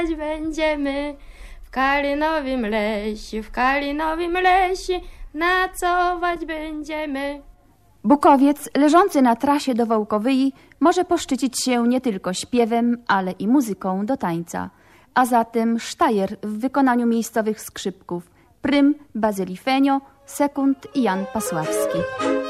Będziemy w Kalinowym lesie, nacować będziemy. Bukowiec, leżący na trasie do Wołkowyi, może poszczycić się nie tylko śpiewem, ale i muzyką do tańca. A zatem sztajer w wykonaniu miejscowych skrzypków: prym, Bazyli Fenio, sekund i Jan Pasławski.